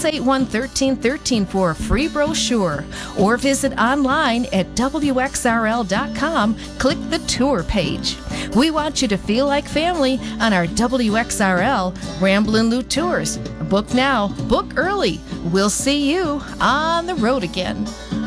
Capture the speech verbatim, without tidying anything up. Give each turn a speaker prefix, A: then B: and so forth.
A: six eight one, one three one three for a free brochure, or visit online at W X R L dot com. Click the tour page. We want you to feel like family on our W X R L Ramblin' Lou Tours. Book now, book early. We'll see you on the road again.